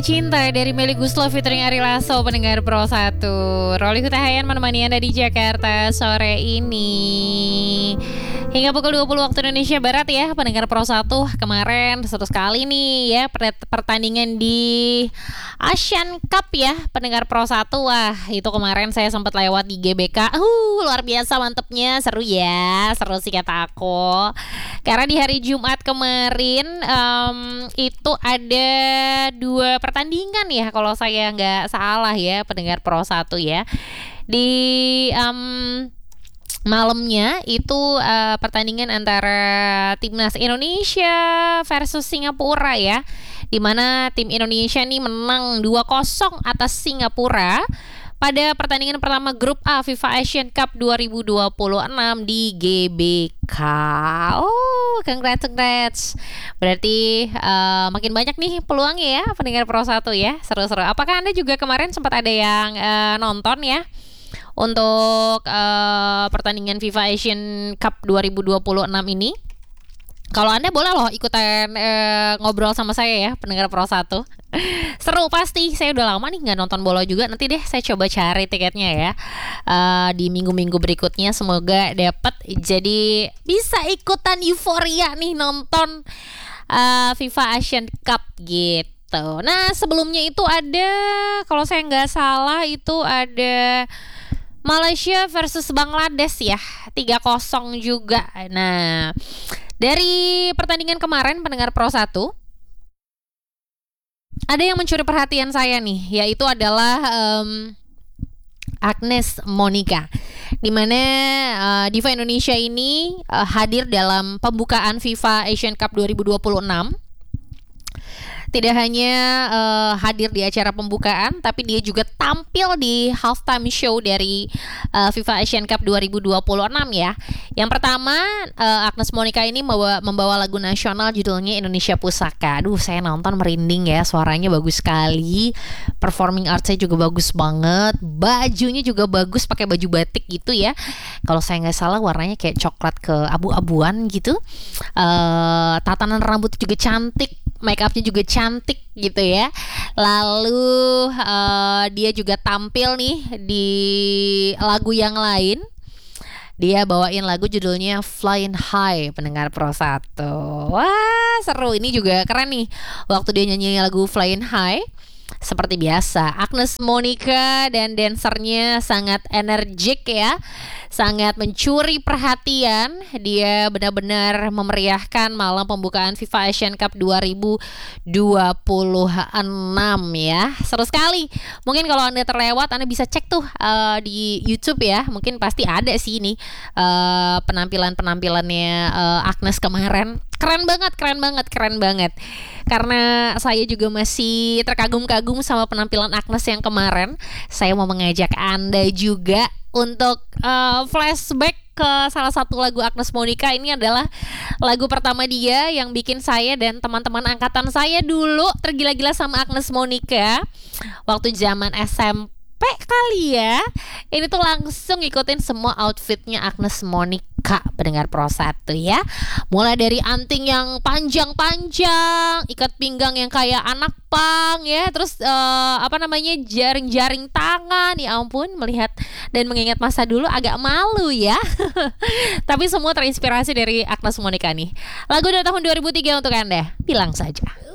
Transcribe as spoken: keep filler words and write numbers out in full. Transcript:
Cinta dari Melly Guslo featuring Ari Lasso, pendengar Pro satu. Roli Hutahayan menemani Anda di Jakarta sore ini hingga pukul dua puluh waktu Indonesia Barat ya, pendengar Pro satu. Kemarin seru sekali nih ya pertandingan di Asian Cup ya, pendengar Pro satu. Wah, itu kemarin saya sempat lewat di G B K. Uh, luar biasa mantepnya, seru ya, seru sih kata aku. Karena di hari Jumat kemarin um, itu ada dua pertandingan ya, kalau saya nggak salah ya, pendengar Pro satu ya. Di um, malamnya itu uh, pertandingan antara timnas Indonesia versus Singapura ya, dimana tim Indonesia nih menang dua kosong atas Singapura pada pertandingan pertama grup A FIFA Asian Cup dua ribu dua puluh enam di G B K. Oh, congrats, congrats. Berarti uh, makin banyak nih peluangnya ya, pendengar Pro satu ya. Seru-seru. Apakah Anda juga kemarin sempat ada yang uh, nonton ya untuk uh, pertandingan FIFA Asian Cup dua ribu dua puluh enam ini? Kalau Anda boleh loh ikutan uh, ngobrol sama saya ya, pendengar Pro satu. Seru pasti. Saya udah lama nih nggak nonton bola juga. Nanti deh saya coba cari tiketnya ya uh, di minggu-minggu berikutnya. Semoga dapat, jadi bisa ikutan euforia nih nonton uh, FIFA Asian Cup gitu. Nah, sebelumnya itu ada, kalau saya nggak salah itu ada Malaysia versus Bangladesh ya, tiga kosong juga. Nah, dari pertandingan kemarin, pendengar Pro satu, ada yang mencuri perhatian saya nih, yaitu adalah um, Agnes Monica, dimana uh, diva Indonesia ini uh, hadir dalam pembukaan FIFA Asian Cup dua ribu dua puluh enam. Tidak hanya uh, hadir di acara pembukaan, tapi dia juga tampil di halftime show dari uh, FIFA Asian Cup dua ribu dua puluh enam ya. Yang pertama, uh, Agnes Monica ini membawa, membawa lagu nasional judulnya Indonesia Pusaka. Aduh, saya nonton merinding ya, suaranya bagus sekali, performing arts-nya juga bagus banget, bajunya juga bagus, pakai baju batik gitu ya. Kalau saya nggak salah warnanya kayak coklat ke abu-abuan gitu. Uh, tatanan rambut juga cantik, make upnya juga cantik gitu ya. Lalu uh, dia juga tampil nih di lagu yang lain. Dia bawain lagu judulnya Flying High, pendengar Pro satu. Wah, seru. Ini juga keren nih waktu dia nyanyi lagu Flying High. Seperti biasa, Agnes Monica dan dansernya sangat energik ya, sangat mencuri perhatian. Dia benar-benar memeriahkan malam pembukaan FIFA Asian Cup dua ribu dua puluh enam ya. Seru sekali. Mungkin kalau Anda terlewat, Anda bisa cek tuh uh, di YouTube ya. Mungkin pasti ada sih ini uh, penampilan-penampilannya uh, Agnes kemarin. Keren banget, keren banget, keren banget. Karena saya juga masih terkagum-kagum sama penampilan Agnes yang kemarin, saya mau mengajak Anda juga untuk uh, flashback ke salah satu lagu Agnes Monica. Ini adalah lagu pertama dia yang bikin saya dan teman-teman angkatan saya dulu tergila-gila sama Agnes Monica waktu zaman S M P kali ya. Ini tuh langsung ngikutin semua outfitnya Agnes Monica, pendengar Pro satu ya. Mulai dari anting yang panjang-panjang, ikat pinggang yang kayak anak pang ya, terus uh, apa namanya, jaring-jaring tangan. Ya ampun, melihat dan mengingat masa dulu agak malu ya. Tapi semua terinspirasi dari Agnes Monica nih. Lagu dari tahun dua ribu tiga untuk Anda, bilang saja.